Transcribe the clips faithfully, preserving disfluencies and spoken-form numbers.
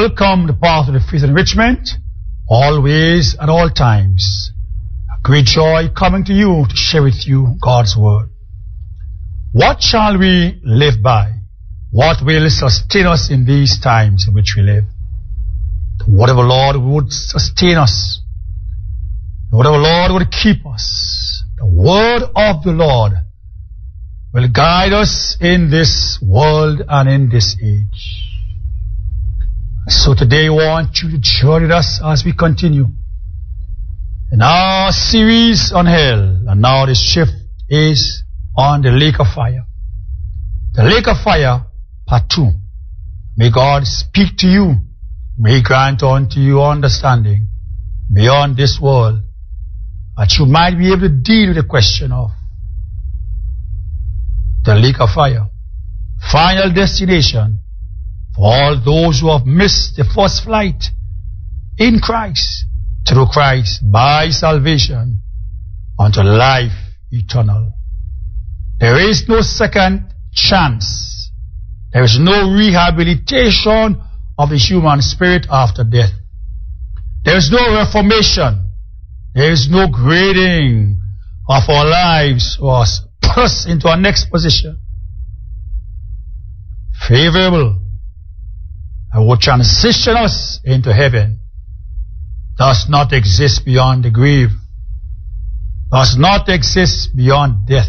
Welcome to Path of the Faith Enrichment, always at all times. A great joy coming to you to share with you God's Word. What shall we live by? What will sustain us in these times in which we live? The word of the Lord would sustain us. The word of the Lord would keep us. The word of the Lord will guide us in this world and in this age. So today I want you to join with us as we continue in our series on hell. And now the shift is on the lake of fire. The lake of fire, part two. May God speak to you. May He grant unto you understanding beyond this world, that you might be able to deal with the question of the lake of fire. Final destination for all those who have missed the first flight in Christ, through Christ, by salvation, unto life eternal. There is no second chance. There is no rehabilitation of the human spirit after death. There is no reformation. There is no grading of our lives or put us into our next position. Favorable. And will transition us into heaven, does not exist beyond the grave, does not exist beyond death.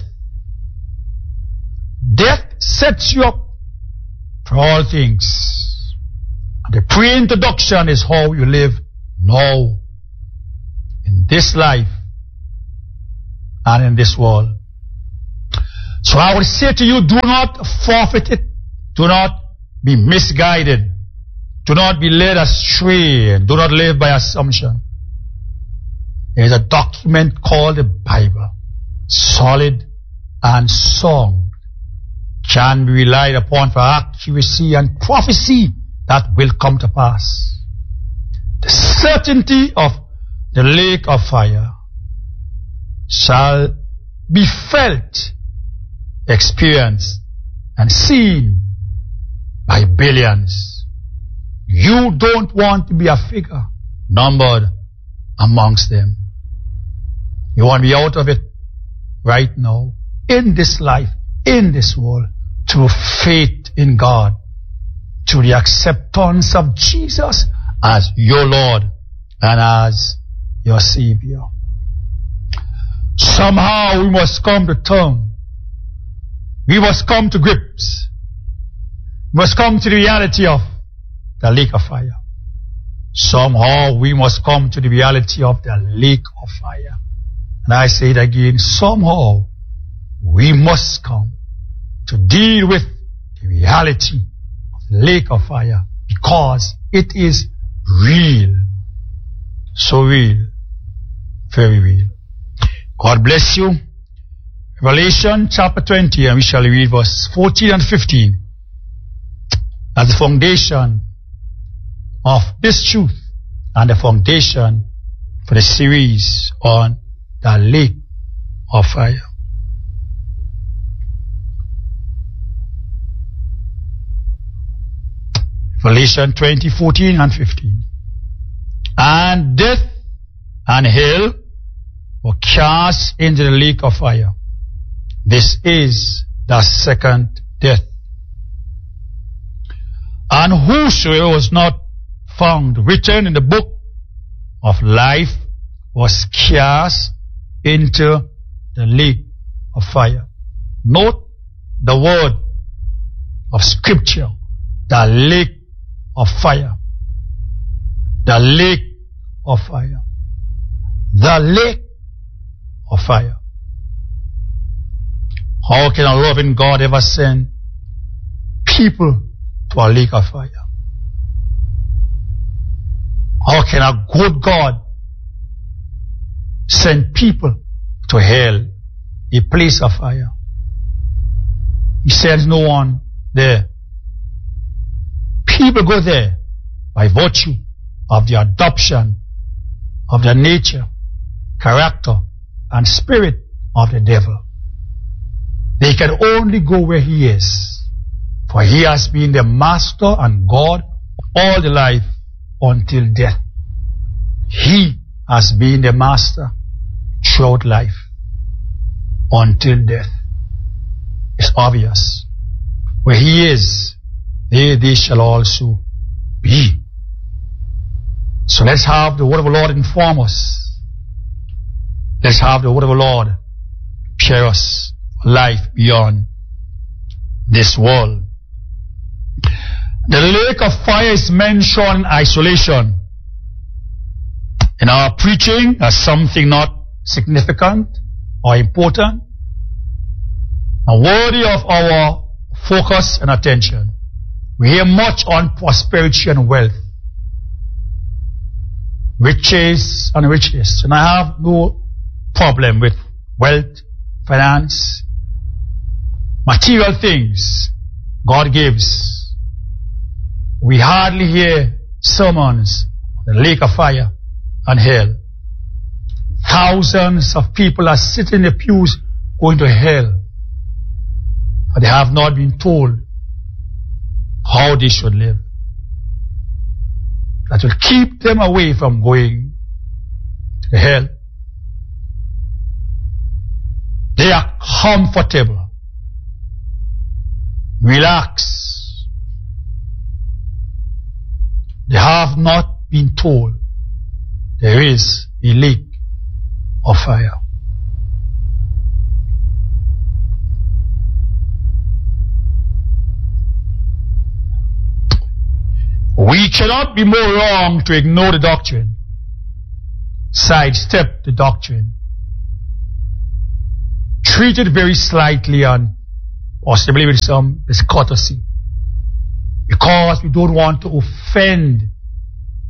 Death sets you up for all things. And the pre-introduction is how you live now, in this life and in this world. So I would say to you, do not forfeit it. Do not be misguided. Do not be led astray. Do not live by assumption. There is a document called the Bible, solid and sound, can be relied upon for accuracy and prophecy that will come to pass. The certainty of the lake of fire shall be felt, experienced, and seen by billions. You don't want to be a figure numbered amongst them. You want to be out of it right now, in this life, in this world, through faith in God, through the acceptance of Jesus as your Lord and as your Savior. Somehow we must come to terms. We must come to grips. We must come to the reality of the lake of fire. Somehow we must come to the reality of the lake of fire. And I say it again, somehow we must come to deal with the reality of the lake of fire, because it is real. So real. Very real. God bless you. Revelation chapter twenty, and we shall read verse fourteen and fifteen. As the foundation of this truth and the foundation for the series on the lake of fire. Revelation twenty, fourteen and fifteen. And death and hell were cast into the lake of fire. This is the second death. And whosoever was not found written in the book of life was cast into the lake of fire. Note the word of scripture, the lake of fire. The lake of fire. The lake of fire. How can a loving God ever send people to a lake of fire? How can a good God send people to hell, a place of fire? He sends no one there. People go there by virtue of the adoption of the nature, character, and spirit of the devil. They can only go where he is, for he has been the master and God all the life until death. He has been the master throughout life until death. It's obvious. Where he is, there they shall also be. So let's have the word of the Lord inform us. Let's have the word of the Lord prepare us for life beyond this world. The lake of fire is mentioned in isolation in our preaching as something not significant or important, and worthy of our focus and attention. We hear much on prosperity and wealth, riches and riches, and I have no problem with wealth, finance, material things God gives. We hardly hear sermons on the lake of fire and hell. Thousands of people are sitting in the pews going to hell, but they have not been told how they should live. That will keep them away from going to hell. They are comfortable, relaxed. They have not been told there is a lake of fire. We cannot be more wrong to ignore the doctrine, sidestep the doctrine, treat it very slightly and possibly with some discourtesy, because we don't want to offend